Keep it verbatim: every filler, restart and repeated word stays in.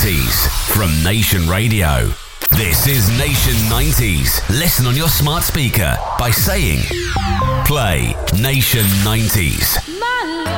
nineties from Nation Radio. This is Nation nineties. Listen on your smart speaker by saying, play Nation nineties. My